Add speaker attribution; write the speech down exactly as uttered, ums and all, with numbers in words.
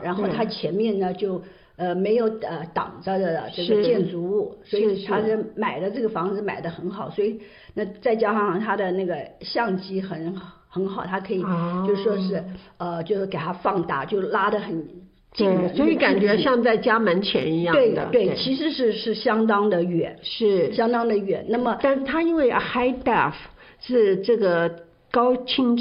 Speaker 1: 然后它前面呢就呃没有呃挡着的这个建筑物，所以他是买的这个房子买的很好，所以那再加上他的那个相机很很好，他可以就说是、哦、呃就是给它放大，就拉得很近的，
Speaker 2: 所以感觉像在家门前一样的。
Speaker 1: 对 对, 对，其实是是相当的远，
Speaker 2: 是
Speaker 1: 相当的远。那么，
Speaker 2: 但是它因为 high def 是这个高清